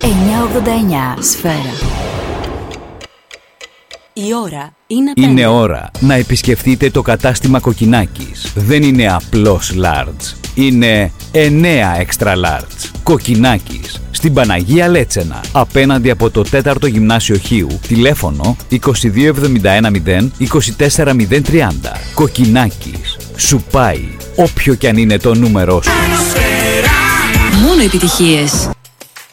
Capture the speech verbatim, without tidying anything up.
εννιακόσια ογδόντα εννιά Σφαίρα. Η ώρα είναι πέντε. Είναι ώρα να επισκεφτείτε το κατάστημα Κοκκινάκης. Δεν είναι απλώς large. Είναι εννέα extra large. Κοκκινάκης. Στην Παναγία Λέτσενα. Απέναντι από το τέταρτο Γυμνάσιο Χίου. Τηλέφωνο είκοσι δύο εβδομήντα ένα μηδέν είκοσι τέσσερα μηδέν τριάντα. Κοκκινάκης. Σου πάει όποιο κι αν είναι το νούμερό σου. Μόνο επιτυχίες.